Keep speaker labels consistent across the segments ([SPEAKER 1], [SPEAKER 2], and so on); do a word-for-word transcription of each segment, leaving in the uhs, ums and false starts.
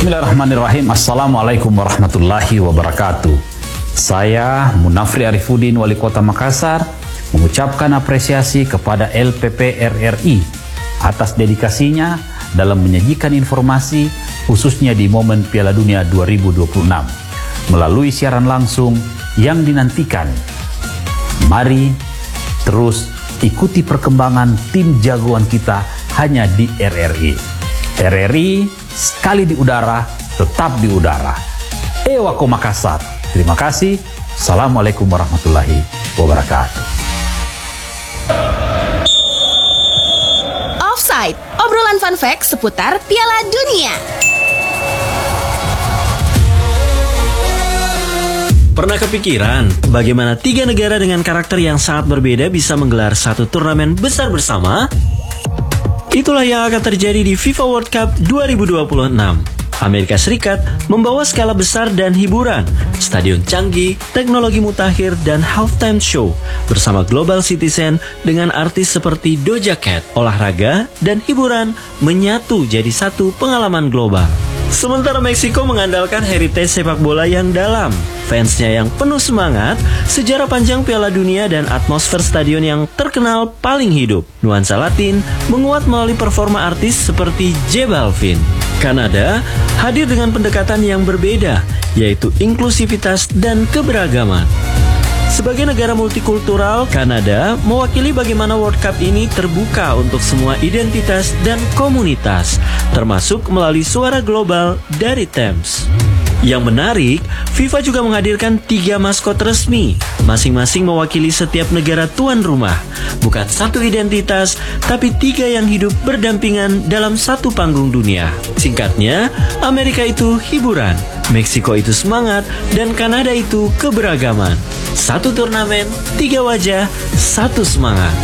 [SPEAKER 1] Bismillahirrahmanirrahim. Assalamualaikum warahmatullahi wabarakatuh. Saya Munafri Arifudin, Wali Kota Makassar, mengucapkan apresiasi kepada L P P R R I atas dedikasinya dalam menyajikan informasi khususnya di momen Piala Dunia dua ribu dua puluh enam melalui siaran langsung yang dinantikan. Mari terus ikuti perkembangan tim jagoan kita hanya di R R I. R R I sekali di udara, tetap di udara. Ewako Makassar. Terima kasih. Assalamualaikum warahmatullahi wabarakatuh.
[SPEAKER 2] Offside, obrolan fun fact seputar Piala Dunia.
[SPEAKER 3] Pernah kepikiran bagaimana tiga negara dengan karakter yang sangat berbeda bisa menggelar satu turnamen besar bersama? Itulah yang akan terjadi di FIFA World Cup dua ribu dua puluh enam. Amerika Serikat membawa skala besar dan hiburan, stadion canggih, teknologi mutakhir, dan halftime show bersama Global Citizen dengan artis seperti Doja Cat. Olahraga dan hiburan menyatu jadi satu pengalaman global. Sementara Meksiko mengandalkan heritage sepak bola yang dalam, fansnya yang penuh semangat, sejarah panjang Piala Dunia, dan atmosfer stadion yang terkenal paling hidup. Nuansa Latin menguat melalui performa artis seperti J Balvin. Kanada hadir dengan pendekatan yang berbeda, yaitu inklusivitas dan keberagaman. Sebagai negara multikultural, Kanada mewakili bagaimana World Cup ini terbuka untuk semua identitas dan komunitas, termasuk melalui suara global dari Thames. Yang menarik, FIFA juga menghadirkan tiga maskot resmi, masing-masing mewakili setiap negara tuan rumah. Bukan satu identitas, tapi tiga yang hidup berdampingan dalam satu panggung dunia. Singkatnya, Amerika itu hiburan, Meksiko itu semangat, dan Kanada itu keberagaman. Satu turnamen, tiga wajah, satu semangat.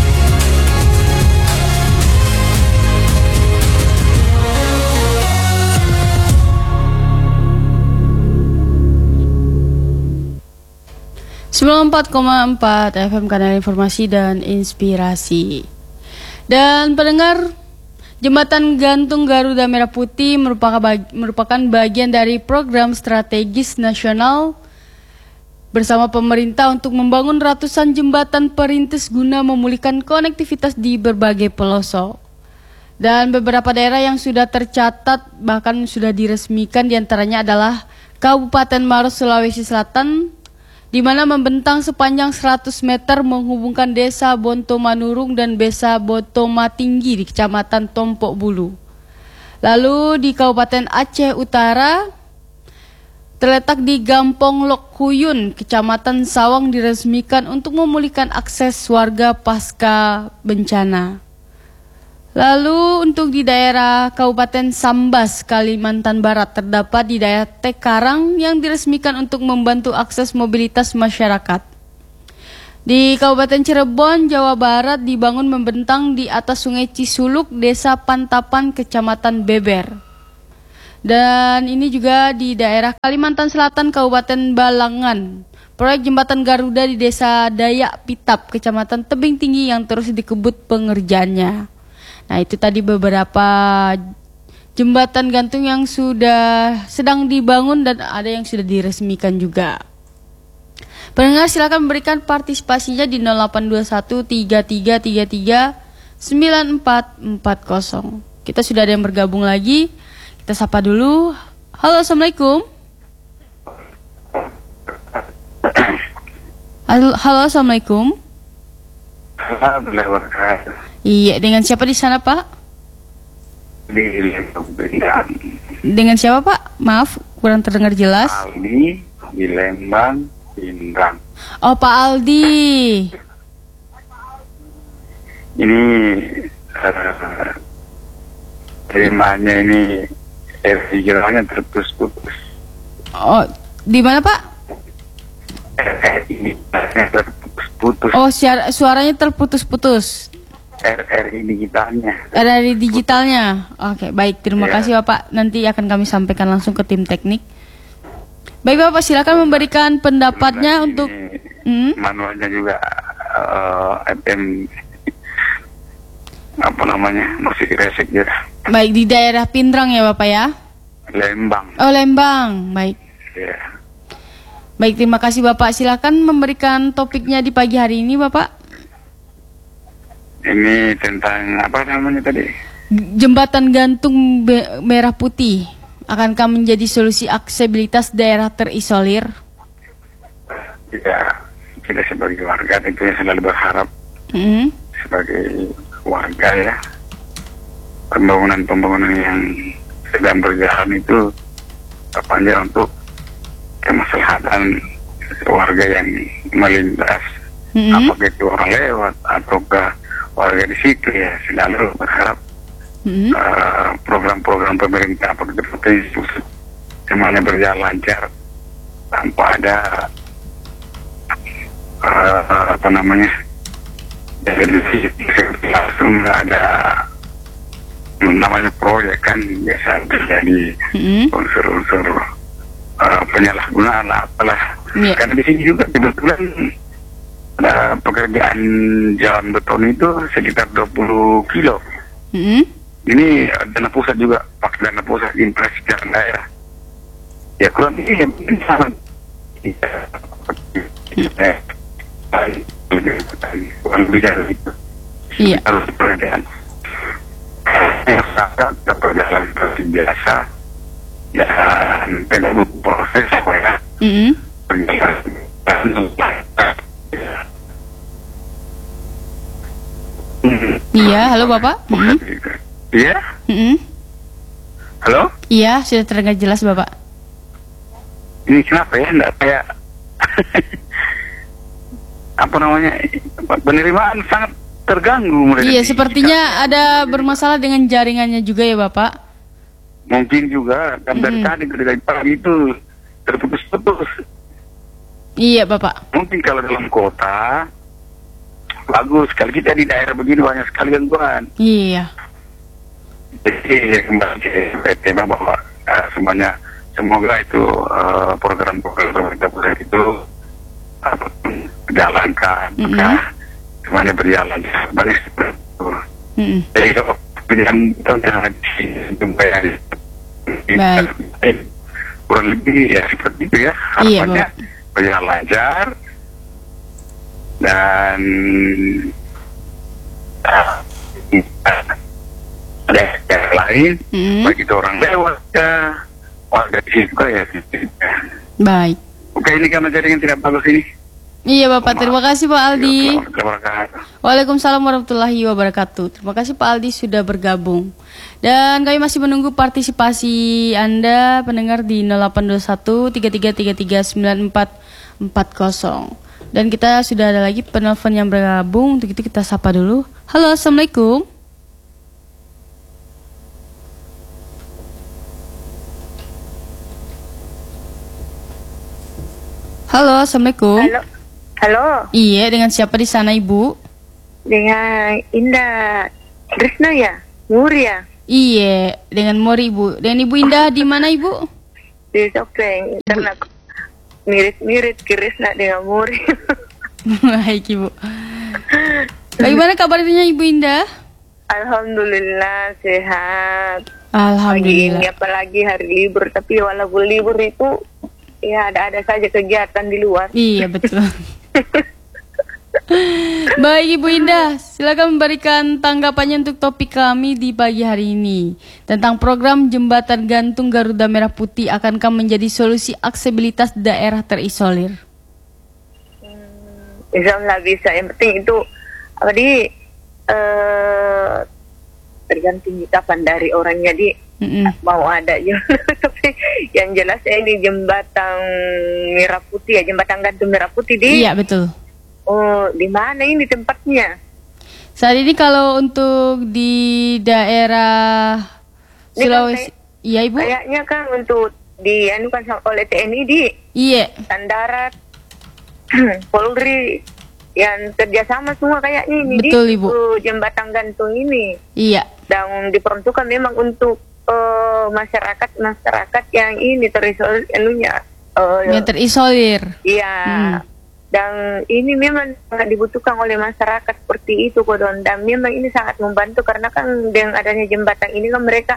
[SPEAKER 4] sembilan puluh empat koma empat F M Kanal Informasi dan Inspirasi. Dan pendengar, Jembatan Gantung Garuda Merah Putih merupakan, bag, merupakan bagian dari program strategis nasional bersama pemerintah untuk membangun ratusan jembatan perintis guna memulihkan konektivitas di berbagai pelosok. Dan beberapa daerah yang sudah tercatat bahkan sudah diresmikan diantaranya adalah Kabupaten Maros, Sulawesi Selatan, di mana membentang sepanjang seratus meter menghubungkan Desa Bonto Manurung dan Desa Bonto Matinggi di Kecamatan Tompok Bulu. Lalu di Kabupaten Aceh Utara, terletak di Gampong Lok Huyun, Kecamatan Sawang, diresmikan untuk memulihkan akses warga pasca bencana. Lalu untuk di daerah Kabupaten Sambas, Kalimantan Barat, terdapat di daerah Tekarang yang diresmikan untuk membantu akses mobilitas masyarakat. Di Kabupaten Cirebon, Jawa Barat, dibangun membentang di atas Sungai Cisuluk, Desa Pantapan, Kecamatan Beber. Dan ini juga di daerah Kalimantan Selatan, Kabupaten Balangan, proyek jembatan Garuda di Desa Dayak Pitap, Kecamatan Tebing Tinggi yang terus dikebut pengerjaannya. Nah, itu tadi beberapa jembatan gantung yang sudah sedang dibangun dan ada yang sudah diresmikan juga. Pendengar, silakan memberikan partisipasinya di nol delapan dua satu tiga tiga tiga tiga sembilan empat empat nol. Kita sudah ada yang bergabung lagi. Kita sapa dulu. Halo, Assalamualaikum. Halo, halo Assalamualaikum. Iya, dengan siapa di sana, Pak?
[SPEAKER 5] Di Lembang.
[SPEAKER 4] Dengan siapa, Pak? Maaf, kurang terdengar jelas.
[SPEAKER 5] Aldi di Lembang, Pindrang.
[SPEAKER 4] Oh, Pak Aldi.
[SPEAKER 5] Ini uh, terimanya ini R-nya terputus-putus.
[SPEAKER 4] Oh, di mana, Pak?
[SPEAKER 5] R ini terputus-putus.
[SPEAKER 4] Oh, suara, suaranya terputus-putus.
[SPEAKER 5] R R I digitalnya.
[SPEAKER 4] R R I digitalnya. Oke, baik. Terima
[SPEAKER 5] ya.
[SPEAKER 4] kasih, Bapak. Nanti akan kami sampaikan langsung ke tim teknik. Baik, Bapak, silakan memberikan pendapatnya
[SPEAKER 5] Ini
[SPEAKER 4] untuk hmm?
[SPEAKER 5] manualnya juga uh, F M apa namanya, musik resek ya.
[SPEAKER 4] Baik, di daerah Pindrang ya, Bapak ya.
[SPEAKER 5] Lembang.
[SPEAKER 4] Oh, Lembang. Baik.
[SPEAKER 5] Ya.
[SPEAKER 4] Baik, terima kasih Bapak. Silakan memberikan topiknya di pagi hari ini, Bapak.
[SPEAKER 5] Ini tentang apa namanya tadi?
[SPEAKER 4] Jembatan gantung be- merah putih akankah menjadi solusi aksesibilitas daerah terisolir?
[SPEAKER 5] Ya, kita sebagai warga tentunya selalu berharap
[SPEAKER 4] Mm-hmm.
[SPEAKER 5] sebagai warga ya, pembangunan-pembangunan yang sedang berjalan itu terpanjang untuk kemaslahatan warga yang melintas,
[SPEAKER 4] Mm-hmm.
[SPEAKER 5] apakah itu orang lewat ataukah warga di situ ya, selalu berharap
[SPEAKER 4] Mm-hmm.
[SPEAKER 5] uh, program-program pemerintah apakah itu provinsi pusat semuanya berjalan lancar tanpa ada uh, apa namanya dari langsung nggak ada namanya proyek kan biasa terjadi
[SPEAKER 4] Mm-hmm.
[SPEAKER 5] unsur-unsur uh, penyalahgunaan lah, apalah.
[SPEAKER 4] Iya.
[SPEAKER 5] Karena di sini juga kebetulan ada pekerjaan jalan beton itu sekitar dua puluh kilo.
[SPEAKER 4] Mm-hmm.
[SPEAKER 5] Ini uh, dana pusat juga, pakai dana pusat infrastruktur jalan daerah. Ya kurang lebih yang penting sama. Eh, kurang lebih dari itu.
[SPEAKER 4] Iya.
[SPEAKER 5] Harus pekerjaan. Yang sangat berjalan seperti biasa dan penuh proses supaya
[SPEAKER 4] Mm-hmm.
[SPEAKER 5] berjalan lancar.
[SPEAKER 4] Iya, halo Bapak. Mm-hmm.
[SPEAKER 5] Iya,
[SPEAKER 4] Mm-hmm.
[SPEAKER 5] halo.
[SPEAKER 4] Iya, sudah terdengar jelas Bapak.
[SPEAKER 5] Ini kenapa ya? Enggak kayak apa namanya? Penerimaan sangat terganggu mereka.
[SPEAKER 4] Iya, sepertinya ada bermasalah dengan jaringannya juga ya Bapak.
[SPEAKER 5] Mungkin juga kan dari
[SPEAKER 4] Mm-mm.
[SPEAKER 5] tadi dari pagi itu terputus-putus.
[SPEAKER 4] Iya Bapak.
[SPEAKER 5] Mungkin kalau dalam kota bagus, kalau kita di daerah begini banyak sekali gangguan.
[SPEAKER 4] Iya.
[SPEAKER 5] Jadi ya, kembali ke tema bahwa uh, semuanya semoga itu uh, program-program pemerintah pusat itu uh, dijalankan,
[SPEAKER 4] Mm-mm.
[SPEAKER 5] maka semuanya berjalan banyak seperti itu.
[SPEAKER 4] Mm-mm.
[SPEAKER 5] Jadi kalau pilihan itu jangan dijumpai aja.
[SPEAKER 4] Baik.
[SPEAKER 5] Kurang lebih ya seperti itu ya.
[SPEAKER 4] Iya,
[SPEAKER 5] Harapannya
[SPEAKER 4] Bapak.
[SPEAKER 5] berjalan lancar dan uh, ada yang lain,
[SPEAKER 4] Mm-mm.
[SPEAKER 5] baik itu orang lewat ya, warga di sini juga ya.
[SPEAKER 4] Baik.
[SPEAKER 5] Oke, ini karena jaringan tidak bagus ini.
[SPEAKER 4] Iya Bapak, terima kasih Pak Aldi.
[SPEAKER 5] Terima kasih.
[SPEAKER 4] Waalaikumsalam warahmatullahi wabarakatuh. Terima kasih Pak Aldi sudah bergabung. Dan kami masih menunggu partisipasi Anda pendengar di nol delapan dua satu tiga tiga tiga tiga sembilan empat empat nol. Dan kita sudah ada lagi penelpon yang bergabung. Untuk itu kita sapa dulu. Halo, Assalamualaikum. Halo, Assalamualaikum.
[SPEAKER 6] Halo, halo,
[SPEAKER 4] Iya, dengan siapa di sana Ibu?
[SPEAKER 6] dengan Indah Krisna ya, Muri ya,
[SPEAKER 4] Iya, dengan Mori Ibu. Dan Ibu Indah di mana Ibu?
[SPEAKER 6] di Sopeng, karena mirip-mirip Krisna dengan Muri.
[SPEAKER 4] Baik Ibu. Bagaimana kabarnya Ibu Indah?
[SPEAKER 6] Alhamdulillah sehat. Pagi ini
[SPEAKER 4] Alhamdulillah.
[SPEAKER 6] apalagi hari libur, tapi walaupun libur itu ya ada-ada saja kegiatan di luar.
[SPEAKER 4] Iya betul. Baik Ibu Indah, silakan memberikan tanggapannya untuk topik kami di pagi hari ini tentang program jembatan gantung Garuda Merah Putih akankah menjadi solusi aksesibilitas daerah terisolir?
[SPEAKER 6] Insya Allah bisa. Yang penting itu apa di eh, tergantung kapan dari orangnya di
[SPEAKER 4] Mm-mm.
[SPEAKER 6] mau ada ya. Tapi yang jelas ini jembatan Merah Putih ya, jembatan gantung Merah Putih di.
[SPEAKER 4] Iya betul.
[SPEAKER 6] Oh, di mana ini tempatnya?
[SPEAKER 4] Saat ini kalau untuk di daerah
[SPEAKER 6] Ini kan
[SPEAKER 4] Sulawesi,
[SPEAKER 6] kayak-
[SPEAKER 4] iya Ibu?
[SPEAKER 6] Kayaknya kan untuk di anu kan oleh T N I di
[SPEAKER 4] Iya.
[SPEAKER 6] Darat, Polri yang kerjasama semua kayaknya ini
[SPEAKER 4] Betul,
[SPEAKER 6] di
[SPEAKER 4] Ibu.
[SPEAKER 6] uh, jembatan gantung ini.
[SPEAKER 4] Iya.
[SPEAKER 6] Dan diperuntukkan memang untuk uh, masyarakat masyarakat yang ini terisolir anunya. Uh,
[SPEAKER 4] Yang terisolir.
[SPEAKER 6] Iya.
[SPEAKER 4] Hmm.
[SPEAKER 6] Dan ini memang sangat dibutuhkan oleh masyarakat seperti itu, Kodon. Dan memang ini sangat membantu karena kan dengan adanya jembatan ini kan mereka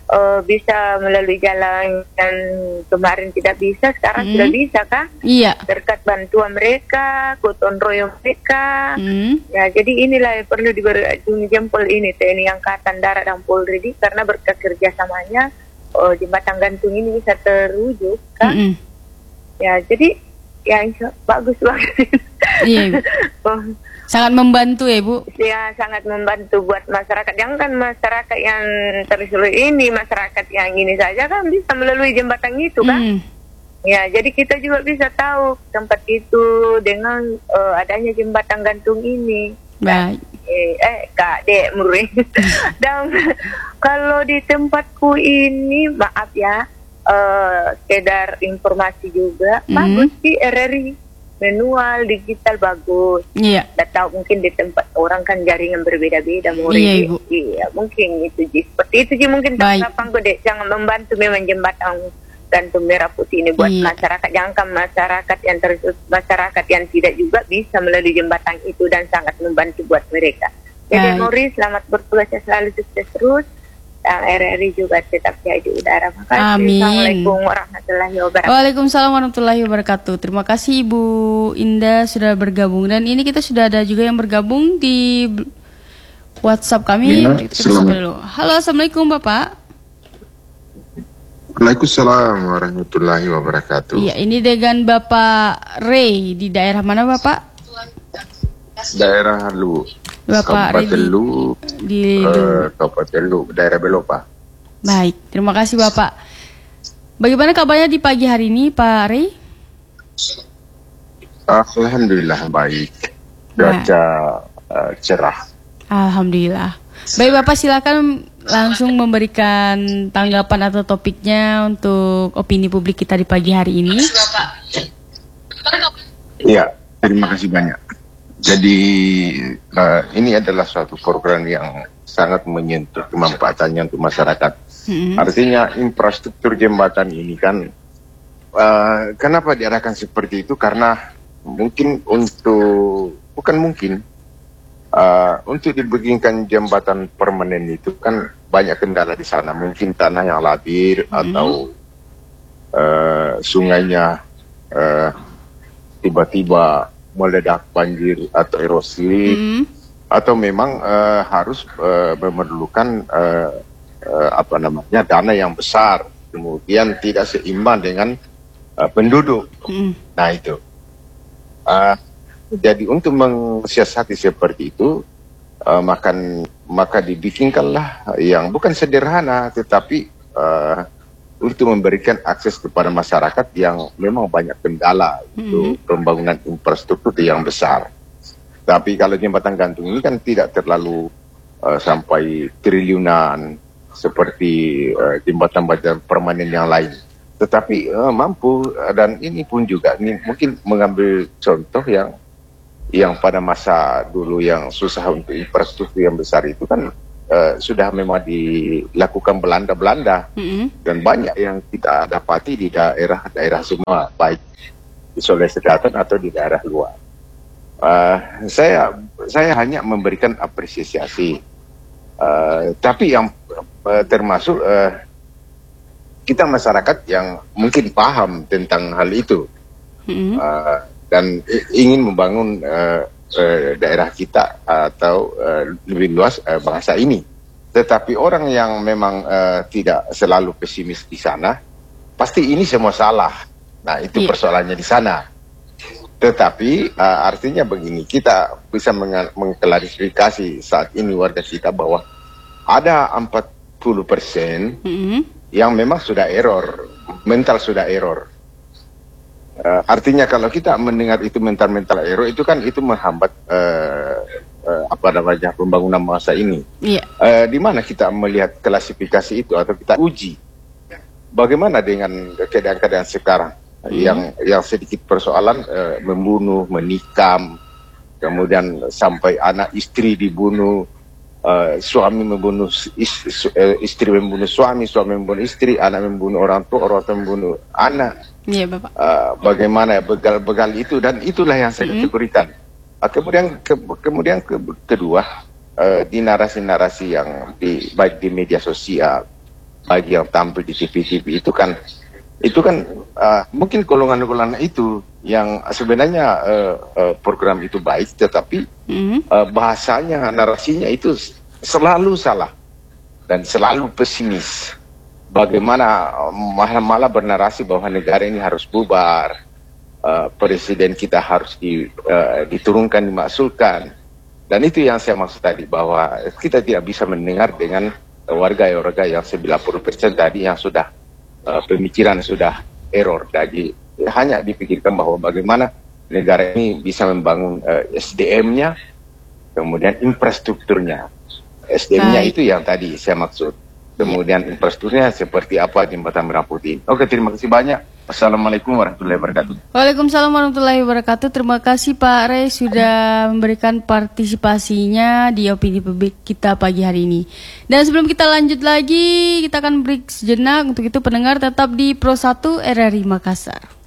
[SPEAKER 6] uh, bisa melalui jalan yang kemarin tidak bisa, sekarang
[SPEAKER 4] Hmm.
[SPEAKER 6] sudah bisa kan?
[SPEAKER 4] Iya.
[SPEAKER 6] Berkat bantuan mereka, gotong royong mereka.
[SPEAKER 4] Hmm.
[SPEAKER 6] Ya, jadi inilah yang perlu diberi acungi jempol ini T N I Angkatan Darat dan Polri ini, karena berkat kerjasamanya oh, jembatan gantung ini bisa terwujud kan?
[SPEAKER 4] Mm-mm.
[SPEAKER 6] Ya, jadi ya insya- bagus banget.
[SPEAKER 4] Iya, Ibu.
[SPEAKER 6] Oh,
[SPEAKER 4] Sangat membantu ya, Bu.
[SPEAKER 6] ya sangat membantu buat masyarakat. Jangan kan masyarakat yang tersulit ini, masyarakat yang ini saja kan bisa melalui jembatan itu kan?
[SPEAKER 4] Hmm.
[SPEAKER 6] Ya, jadi kita juga bisa tahu tempat itu dengan eh, adanya jembatan gantung ini.
[SPEAKER 4] Baik.
[SPEAKER 6] Eh, eh Kak Dek Muri. Dan kalau di tempatku ini, maaf ya, eh sekedar informasi juga,
[SPEAKER 4] Mhm.
[SPEAKER 6] bagus sih R R I. Manual, digital bagus.
[SPEAKER 4] Iya.
[SPEAKER 6] Tidak tahu mungkin di tempat orang kan jaringan berbeda-beda. Muri.
[SPEAKER 4] Iya, Ibu.
[SPEAKER 6] Iya, mungkin itu Ji. Seperti itu Ji mungkin
[SPEAKER 4] Baik.
[SPEAKER 6] tanggapanku Dek. Jangan membantu memang jembatan gantung merah putih ini buat
[SPEAKER 4] Iya.
[SPEAKER 6] masyarakat. Jangan kan masyarakat yang terus masyarakat yang tidak juga bisa melalui jembatan itu dan sangat membantu buat mereka. Jadi
[SPEAKER 4] Baik.
[SPEAKER 6] Muri, selamat bertugas ya, selalu sukses terus. Dan R R I juga tetap jaya di udara. Makasih.
[SPEAKER 4] Amin.
[SPEAKER 6] Assalamualaikum warahmatullahi wabarakatuh.
[SPEAKER 4] Waalaikumsalam warahmatullahi wabarakatuh. Terima kasih Ibu Indah sudah bergabung, dan ini kita sudah ada juga yang bergabung di b- WhatsApp kami.
[SPEAKER 7] Ya,
[SPEAKER 4] Kita sapa
[SPEAKER 7] selamat.
[SPEAKER 4] dulu. Halo, assalamualaikum Bapak.
[SPEAKER 7] Waalaikumsalam warahmatullahi wabarakatuh.
[SPEAKER 4] Iya, ini dengan Bapak Ray di daerah mana Bapak?
[SPEAKER 7] Daerah Lu,
[SPEAKER 4] Bapak Ray
[SPEAKER 7] Kabupaten
[SPEAKER 4] di,
[SPEAKER 7] Lu,
[SPEAKER 4] di
[SPEAKER 7] eh, Kabupaten Lu, daerah Belopa.
[SPEAKER 4] Baik, terima kasih Bapak. Bagaimana kabarnya di pagi hari ini Pak Ray?
[SPEAKER 7] Alhamdulillah baik, cuaca eh, cerah.
[SPEAKER 4] Alhamdulillah. Baik Bapak, silakan langsung memberikan tanggapan atau topiknya untuk opini publik kita di pagi hari ini.
[SPEAKER 7] Iya, terima kasih banyak. Jadi eh, ini adalah suatu program yang sangat menyentuh kemanfaatannya untuk masyarakat.
[SPEAKER 4] Mm-mm.
[SPEAKER 7] Artinya infrastruktur jembatan ini kan, eh, kenapa diarahkan seperti itu? Karena mungkin untuk, bukan mungkin, eh, untuk dibikinkan jembatan permanen itu kan banyak kendala di sana. Mungkin tanah yang labir atau eh, sungainya eh, tiba-tiba meledak banjir atau erosi,
[SPEAKER 4] Mm.
[SPEAKER 7] atau memang eh, harus eh, memerlukan eh, eh, apa namanya dana yang besar, kemudian tidak seimbang dengan eh, penduduk.
[SPEAKER 4] Mm.
[SPEAKER 7] Nah itu, Eh, jadi untuk mensiasati seperti itu, eh, makan maka dibikinkanlah yang bukan sederhana, tetapi eh, untuk memberikan akses kepada masyarakat yang memang banyak kendala untuk pembangunan infrastruktur yang besar. Tapi kalau jembatan gantung ini kan tidak terlalu uh, sampai triliunan seperti uh, jembatan-jembatan permanen yang lain. Tetapi uh, mampu, uh, dan ini pun juga ini mungkin mengambil contoh yang yang pada masa dulu yang susah untuk infrastruktur yang besar itu kan uh, sudah memang dilakukan Belanda-Belanda.
[SPEAKER 4] Mm-mm.
[SPEAKER 7] Dan banyak yang kita dapati di daerah-daerah semua, baik di Sulawesi Selatan atau di daerah luar. Uh, saya saya hanya memberikan apresiasi, uh, tapi yang uh, termasuk uh, kita masyarakat yang mungkin paham tentang hal itu,
[SPEAKER 4] Mm-mm.
[SPEAKER 7] uh, dan ingin membangun uh, uh, daerah kita atau uh, lebih luas uh, bangsa ini. Tetapi orang yang memang uh, tidak selalu pesimis di sana, pasti ini semua salah. Nah itu
[SPEAKER 4] Iya.
[SPEAKER 7] persoalannya di sana. Tetapi uh, artinya begini, kita bisa meng- mengklarifikasi saat ini warga kita bahwa ada empat puluh persen
[SPEAKER 4] Mm-mm.
[SPEAKER 7] yang memang sudah error, mental sudah error. Uh, artinya kalau kita mendengar itu mental-mental error, itu kan itu menghambat uh, uh, apa namanya pembangunan bangsa ini.
[SPEAKER 4] Iya.
[SPEAKER 7] Eh, di mana kita melihat klasifikasi itu atau kita uji bagaimana dengan keadaan-keadaan sekarang yang yang sedikit persoalan eh, membunuh, menikam, kemudian sampai anak istri dibunuh, eh, suami membunuh is- su- eh, istri membunuh suami, suami membunuh istri, anak membunuh orang tua, orang tua membunuh anak.
[SPEAKER 4] Iya Bapak.
[SPEAKER 7] Uh, bagaimana begal-begal itu, dan itulah yang saya kategorikan. Uh, kemudian ke, kemudian ke, kedua uh, di narasi-narasi yang di baik di media sosial bagi yang tampil di T V-T V itu kan itu kan uh, mungkin golongan-golongan itu yang sebenarnya uh, uh, program itu baik, tetapi mm-hmm. uh, bahasanya, narasinya itu selalu salah dan selalu pesimis. Bagaimana malah-malah bernarasi bahwa negara ini harus bubar, uh, presiden kita harus di, uh, diturunkan, dimaksulkan. Dan itu yang saya maksud tadi, bahwa kita tidak bisa mendengar dengan warga-warga yang sembilan puluh persen tadi yang sudah uh, pemikiran sudah error. Jadi hanya dipikirkan bahwa bagaimana negara ini bisa membangun uh, S D M-nya, kemudian infrastrukturnya. S D M-nya itu yang tadi saya maksud. Kemudian infrastrukturnya seperti apa jembatan Merah Putih. Oke, terima kasih banyak. Assalamualaikum warahmatullahi wabarakatuh.
[SPEAKER 4] Waalaikumsalam warahmatullahi wabarakatuh. Terima kasih Pak Rey sudah memberikan partisipasinya di opini publik kita pagi hari ini. Dan sebelum kita lanjut lagi, kita akan break sejenak. Untuk itu pendengar tetap di Pro satu R R I Makassar.